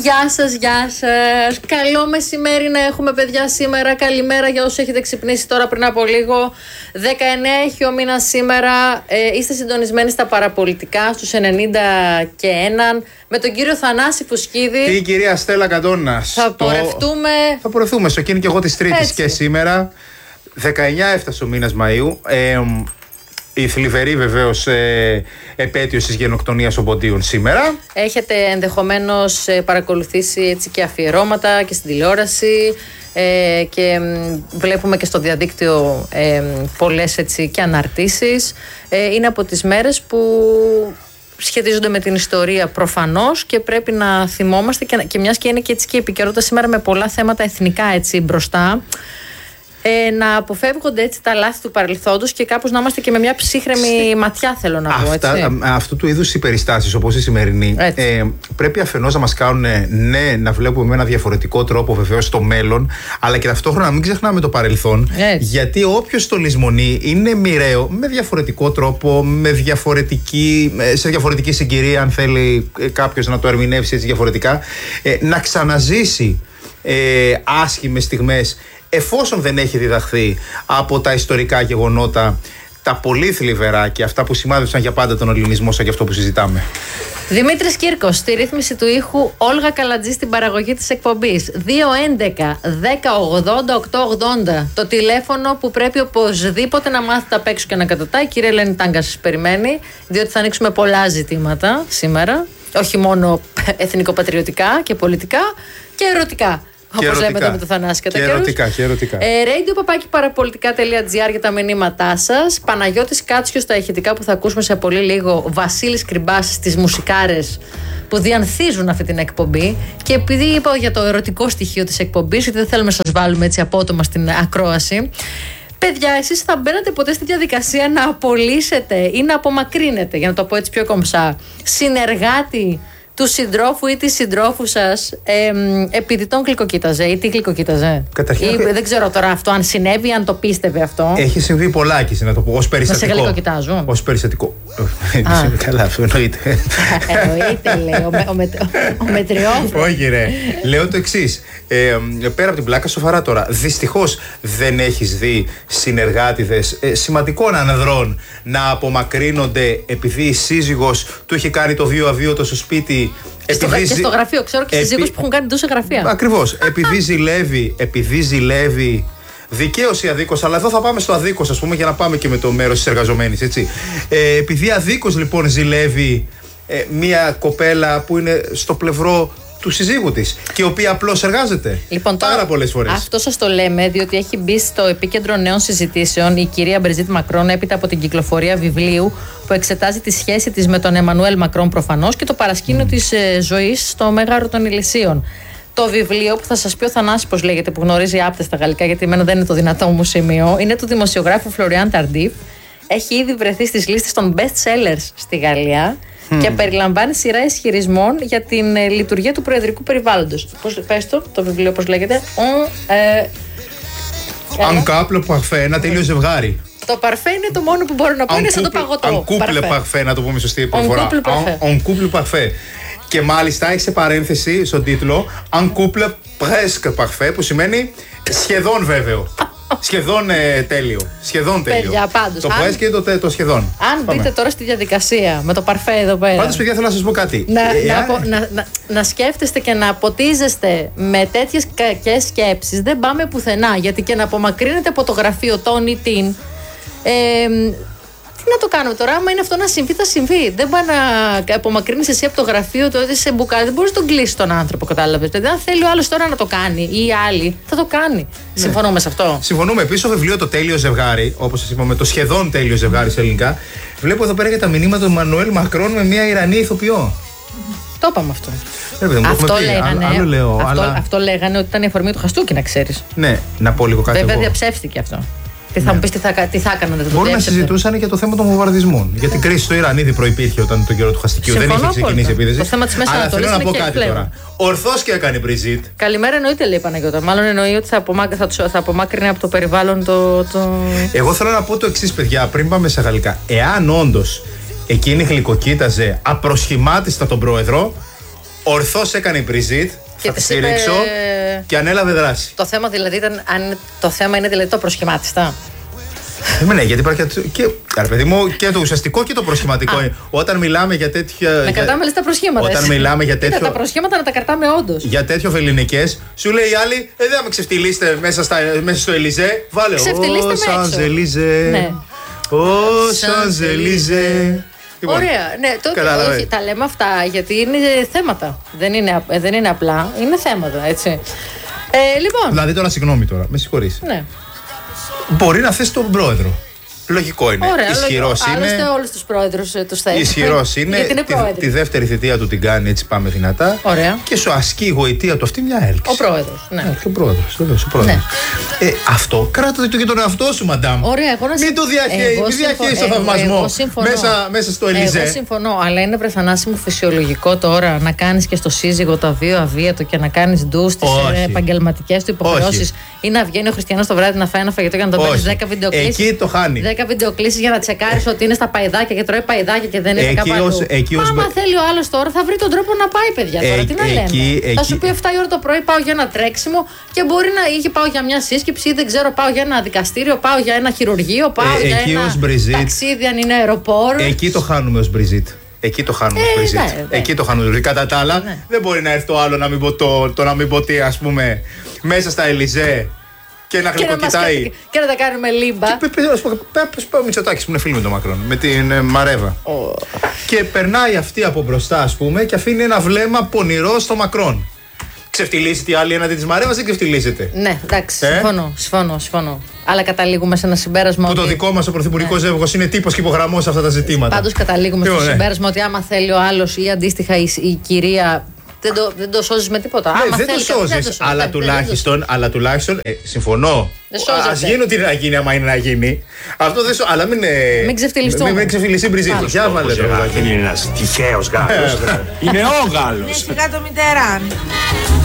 Γεια σας, γεια σας. Καλό μεσημέρι να έχουμε, παιδιά, σήμερα. Καλημέρα για όσους έχετε ξυπνήσει τώρα πριν από λίγο. 19 έχει ο μήνας σήμερα. Είστε συντονισμένοι στα παραπολιτικά, στους 91, με τον κύριο Θανάση Φουσκίδη. Και η κυρία Στέλλα Καντώνας. Θα πορευτούμε. Στο κίνη και εγώ της Τρίτης και σήμερα. 19 έφτασε ο μήνας Μαΐου. Η θλιβερή βεβαίως επέτειος της γενοκτονίας Ομποντίων σήμερα. Έχετε ενδεχομένως παρακολουθήσει έτσι και αφιερώματα και στην τηλεόραση και βλέπουμε και στο διαδίκτυο πολλές έτσι και αναρτήσεις. Είναι από τις μέρες που σχετίζονται με την ιστορία προφανώς και πρέπει να θυμόμαστε και μιας και είναι και έτσι και η επικαιρότητα σήμερα με πολλά θέματα εθνικά έτσι μπροστά. Να αποφεύγονται έτσι τα λάθη του παρελθόντος και κάπως να είμαστε και με μια ψύχρεμη ματιά, θέλω να πω. Έτσι. Αυτού του είδους οι περιστάσεις όπως η σημερινή πρέπει αφενός να μας κάνουν να βλέπουμε με ένα διαφορετικό τρόπο βεβαίως το μέλλον, αλλά και ταυτόχρονα να μην ξεχνάμε το παρελθόν. Γιατί όποιος το λησμονεί είναι μοιραίο με διαφορετικό τρόπο, σε διαφορετική συγκυρία, αν θέλει κάποιος να το ερμηνεύσει έτσι διαφορετικά, να ξαναζήσει άσχημες στιγμές, εφόσον δεν έχει διδαχθεί από τα ιστορικά γεγονότα, τα πολύ θλιβερά και αυτά που σημάδεψαν για πάντα τον ελληνισμό, σαν και αυτό που συζητάμε. Δημήτρης Κύρκος στη ρύθμιση του ήχου, Όλγα Καλατζή στην παραγωγή της εκπομπής. 211-1080-880 το τηλέφωνο που πρέπει οπωσδήποτε να μάθετε απ' έξω και να κατατάει. Η κυρία Ελένη Τάγκα σας περιμένει, διότι θα ανοίξουμε πολλά ζητήματα σήμερα, όχι μόνο εθνικοπατριωτικά και πολιτικά και ερωτικά. Όπως λέμε με το Θανάση κατά καιρούς. Και ερωτικά. radio.parapolitica.gr για τα μηνύματά σας. Παναγιώτης Κάτσιος στα ηχητικά που θα ακούσουμε σε πολύ λίγο. Βασίλης Κρυμπάς στις μουσικάρες που διανθίζουν αυτή την εκπομπή. Και επειδή είπα για το ερωτικό στοιχείο της εκπομπής, γιατί δεν θέλουμε να σας βάλουμε έτσι απότομα στην ακρόαση. Παιδιά, εσείς θα μπαίνατε ποτέ στη διαδικασία να απολύσετε ή να απομακρύνετε, για να το πω έτσι πιο κομψά, συνεργάτη του συντρόφου ή τη συντρόφου σας επειδή τον γλυκοκοίταζε ή τι γλυκοκοίταζε? Καταρχήν, δεν ξέρω τώρα αυτό αν συνέβη, αν το πίστευε αυτό. Έχει συμβεί πολλάκι, να το πω, ως περιστατικό. Να σε γλυκοκοιτάζουν. Ως περιστατικό. Καλά, αυτό εννοείται. Εννοείται, λέει ο μετριόφρος. Όχι ρε, λέω το εξής. Πέρα από την πλάκα, σοβαρά τώρα. Δυστυχώς δεν έχεις δει συνεργάτηδες σημαντικών ανδρών να απομακρύνονται επειδή η σύζυγος του είχε κάνει το βίο αβίωτο στο σπίτι. Και στο γραφείο, ξέρω και σύζυγους που έχουν κάνει τόσο γραφεία. Ακριβώς. Επειδή ζηλεύει. Δικαίως ή αδίκως, αλλά εδώ θα πάμε στο αδίκως, ας πούμε, για να πάμε και με το μέρος της εργαζομένης, έτσι. Επειδή αδίκως λοιπόν ζηλεύει μία κοπέλα που είναι στο πλευρό του συζύγου της και η οποία απλώς εργάζεται λοιπόν, πάρα πολλές φορές. Αυτό σας το λέμε διότι έχει μπει στο επίκεντρο νέων συζητήσεων η κυρία Μπριζίτ Μακρόν έπειτα από την κυκλοφορία βιβλίου που εξετάζει τη σχέση της με τον Εμμανουέλ Μακρόν προφανώς και το παρασκήνιο της ζωής στο Μέγαρο των Ηλυσίων. Το βιβλίο που θα σας πει ο Θανάσης πώς λέγεται, που γνωρίζει άπτε στα γαλλικά, γιατί εμένα δεν είναι το δυνατό μου σημείο, είναι του δημοσιογράφου Φλωριάν Ταρντίφ. Έχει ήδη βρεθεί στις λίστες των best sellers στη Γαλλία και περιλαμβάνει σειρά ισχυρισμών για την λειτουργία του προεδρικού περιβάλλοντος. Πες το βιβλίο πώς λέγεται? Un couple parfait, ένα τέλειο ζευγάρι. Το παρφέ είναι το μόνο που μπορώ να πω, είναι σαν το παγωτό. Un couple parfait, να το πούμε σωστή προφορά. Un couple parfait. Και μάλιστα έχει σε παρένθεση στον τίτλο Un couple presque parfait, που σημαίνει σχεδόν βέβαιο. Σχεδόν τέλειο. Σχεδόν τέλειο. Παιδιά, πάντως, το presque και το σχεδόν. Αν μπείτε τώρα στη διαδικασία με το παρφέ εδώ πέρα. Πάντως, παιδιά, θέλω να σας πω κάτι. Να σκέφτεστε και να ποτίζεστε με τέτοιες κακές σκέψεις. Δεν πάμε πουθενά. Γιατί και να απομακρύνετε από το γραφείο τον ή την. Τι να το κάνουμε τώρα, άμα είναι αυτό να συμβεί, θα συμβεί. Δεν πάει να απομακρύνεις εσύ από το γραφείο, το έδειξε σε μπουκάλι, δεν μπορείς να τον κλείσεις τον άνθρωπο, κατάλαβες. Δηλαδή, αν θέλει ο άλλος τώρα να το κάνει ή οι άλλοι, θα το κάνει. Ναι. Συμφωνούμε σε αυτό. Συμφωνούμε. Επίσης, το βιβλίο Το Τέλειο Ζευγάρι, όπως σας είπαμε, το σχεδόν τέλειο ζευγάρι σε ελληνικά, βλέπω εδώ πέρα για τα μηνύματα του Εμμανουέλ Μακρόν με μια Ιρανή ηθοποιό. Το είπαμε αυτό. Αυτό λέγανε ότι ήταν η αφορμή του Χαστούκη, να ξέρεις. Ναι, να πω λίγο κάτι. Βέβαια, διαψεύστηκε αυτό. Τι θα μου πεις, τι θα έκαναν, δεν το Μπορεί να συζητούσαν για το θέμα των βομβαρδισμών. Για την κρίση στο Ιράν ήδη προϋπήρχε όταν τον καιρό του Χαστικίου δεν είχε ξεκινήσει η επίθεση. Το θέμα της Μέσης Ανατολής είναι και κάτι τώρα. Ορθώς και έκανε η Μπριζίτ. Καλημέρα εννοείται, λέει η Παναγιώτα. Μάλλον εννοεί ότι θα απομάκρυνε από το περιβάλλον το. Εγώ θέλω να πω το εξής, παιδιά, πριν πάμε σε γαλλικά. Εάν όντως εκείνη γλυκοκοίταζε απροσχημάτιστα τον πρόεδρο, Ορθώς έκανε η Μπριζίτ. Θα τη στηρίξω και ανέλαβε δράση. Το θέμα δηλαδή ήταν, το θέμα είναι δηλαδή το προσχημάτιστα. Ναι, γιατί υπάρχει και το ουσιαστικό και το προσχηματικό. Όταν μιλάμε για τέτοια. Να κρατάμε λες τα προσχήματα. Όταν μιλάμε για τέτοιο. Τα προσχήματα να τα κρατάμε όντως. Για τέτοιο φελληνικές, σου λέει η άλλη, δεν θα με ξεφτυλίσετε μέσα στο Ελιζέ. Βάλε. Ξεφτυλίστε με έξω. Ελιζέ. Ο Σανζελίζε. Ωραία, ναι, όχι, τα λέμε αυτά γιατί είναι θέματα. Δεν είναι απλά, είναι θέματα, έτσι. Λοιπόν. Δηλαδή τώρα, συγγνώμη τώρα, με συγχωρείς. Ναι. Μπορεί να θες τον πρόεδρο. Λογικό είναι. Ισχυρός είναι. Άλλωστε όλους τους πρόεδρους τους θέτει. Ισχυρός είναι. Τη δεύτερη θητεία του την κάνει, έτσι πάμε δυνατά. Ωραία. Και σου ασκεί η γοητεία του αυτή μια έλξη. Ο πρόεδρος. Ναι. Ο πρόεδρος, βεβαίως. Ναι. Αυτό κράτατε το για τον εαυτό σου, μαντάμ. Ωραία, εγώ μην το διαχέεις το θαυμασμό μέσα στο Ελιζέ. Εγώ συμφωνώ, αλλά είναι βρεθανάσιμο φυσιολογικό τώρα να κάνεις και στο σύζυγο το βίο αβίατο και να κάνεις ντου στις επαγγελματικές του υποχρεώσεις ή να βγαίνει ο Χριστιανός το βράδυ να φάει ένα φαγητό και να τον παίρνει 10 βιντεοκλήσεις. Εκεί το χάνει. 10 βιντεοκλήσεις για να τσεκάρεις ότι είναι στα παϊδάκια και τρώει παϊδάκια και δεν είναι κάπου αλλού. Άμα θέλει ο άλλος τώρα θα βρει τον τρόπο να πάει, παιδιά. Τώρα τι να λέμε. Θα σου πει 7 η ώρα το πρωί πάω για ένα τρέξιμο και μπορεί να είχε πάω για μια σύσκεψη ή δεν ξέρω, πάω για ένα δικαστήριο, πάω για ένα χειρουργείο, πάω για ένα ταξίδι αν είναι αεροπόρο. Εκεί το χάνουμε ως Μπριζίτ. Εκεί το χάνουμε ως Μπριζίτ. Εκεί το χάνουμε. Κατά τα άλλα, δεν μπορεί να έρθει το άλλο να μην πω τι, ας πούμε, μέσα στα Ελιζέ. Και να γλυκοκοιτάει. Και να τα κάνουμε λίμπα. Πάμε Μητσοτάκης που είναι φίλοι με τον Μακρόν. Με την Μαρέβα. Και περνάει αυτή από μπροστά, ας πούμε, και αφήνει ένα βλέμμα πονηρό στο Μακρόν. Ξεφτυλίζεται η άλλη έναντι της Μαρέβας, δεν ξεφτυλίζεται. Ναι, εντάξει. Συμφωνώ. Αλλά καταλήγουμε σε ένα συμπέρασμα. Που το δικό μας ο πρωθυπουργικός ζεύγος είναι τύπος και υπογραμμός σε αυτά τα ζητήματα. Πάντως καταλήγουμε στο συμπέρασμα ότι άμα θέλει ο άλλος ή αντίστοιχα η κυρία. Δεν το σώζεις με τίποτα. Δεν το σώζεις, αλλά τουλάχιστον συμφωνώ. Ας γίνουν τι να γίνει, άμα είναι να γίνει. Αυτό δεν αλλά μην ξεφτυλιστούμε. Μην ξεφτυλιστεί Μπριζίτ. Για βάλε το. Δεν είναι ένας τυχαίος Γάλλος. Είναι ο Γάλλος. Είναι σιγά το Μιτεράν.